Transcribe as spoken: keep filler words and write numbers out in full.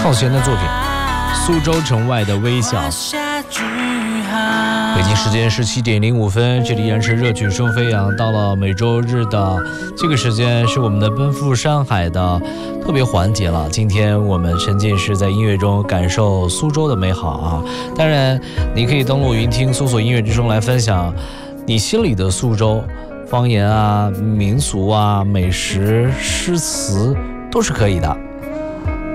浩贤的作品《苏州城外的微笑》。北京时间十七点零五分，这里依然是热曲声飞扬。到了每周日的这个时间，是我们的奔赴山海的特别环节了。今天我们沉浸式在音乐中感受苏州的美好啊！当然，你可以登录云听，搜索音乐之声来分享你心里的苏州，方言啊、民俗啊、美食、诗词都是可以的。